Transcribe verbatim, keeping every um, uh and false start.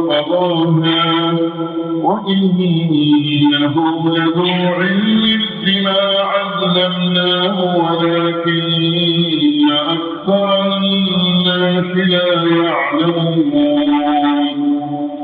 قضاها وإنه لذو علم لما علمناه ولكن أكثر الناس لا يعلمون